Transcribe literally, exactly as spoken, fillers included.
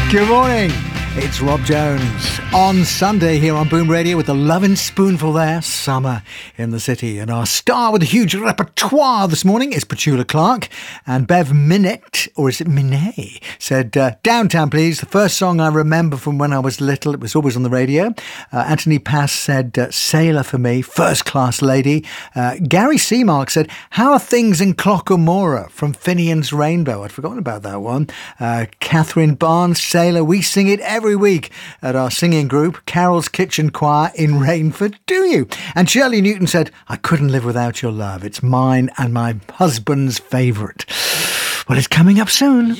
Good morning. It's Rob Jones on Sunday here on Boom Radio with the Lovin' Spoonful there. Summer in the city. And our star with a huge repertoire this morning is Petula Clark. And Bev Minette, or is it Minet, said, uh, Downtown Please, the first song I remember from when I was little. It was always on the radio. Uh, Anthony Pass said, uh, Sailor for me, First Class Lady. Uh, Gary Seamark said, How are things in Clockamora from Finian's Rainbow? I'd forgotten about that one. Uh, Catherine Barnes, Sailor, we sing it every week at our singing group, Carol's Kitchen Choir in Rainford. Do you? And Shirley Newton said, I couldn't live without your love. It's mine and my husband's favourite. Well, it's coming up soon.